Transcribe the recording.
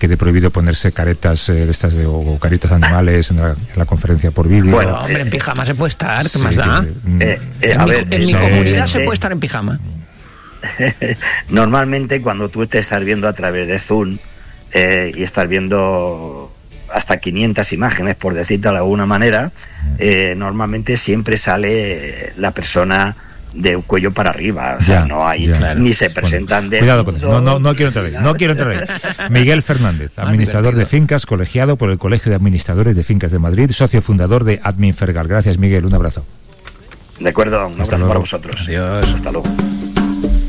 quede prohibido ponerse caretas de estas o caritas animales en la conferencia por vídeo. Bueno, hombre, en pijama se puede estar, ¿qué más da? En mi comunidad se puede estar en pijama. Normalmente cuando tú te estás viendo a través de Zoom y estás viendo hasta 500 imágenes, por decirlo de alguna manera, normalmente siempre sale la persona de cuello para arriba, o sea, no hay, ni se presentan de... Cuidado con eso, no quiero entrar ahí. Miguel Fernández, administrador de fincas, colegiado por el Colegio de Administradores de Fincas de Madrid, socio fundador de Adminfergal. Gracias, Miguel, un abrazo. De acuerdo, un abrazo para vosotros. Adiós. Hasta luego.